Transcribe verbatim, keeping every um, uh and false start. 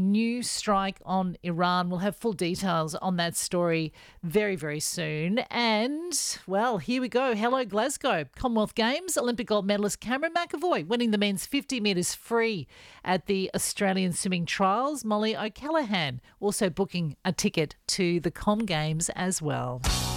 new strike on Iran. We'll have full details on that story very, very soon. And, well, here we go. Hello, Glasgow. Commonwealth Games, Olympic gold medalist Cameron McAvoy winning the men's fifty metres free at the Australian Swimming Trials. Molly O'Callaghan also booking a ticket to the Com Games as well.